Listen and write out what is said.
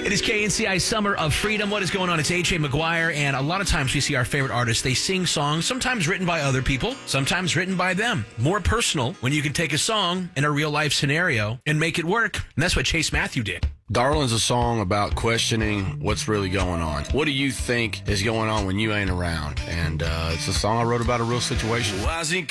It is KNCI Summer of Freedom. What is going on? It's AJ McGuire, and a lot of times we see our favorite artists. They sing songs, sometimes written by other people, sometimes written by them. More personal when you can take a song in a real-life scenario and make it work. And that's what Chase Matthew did. Darlin's a song about questioning what's really going on. What do you think is going on when you ain't around? And it's a song I wrote about a real situation. Why's he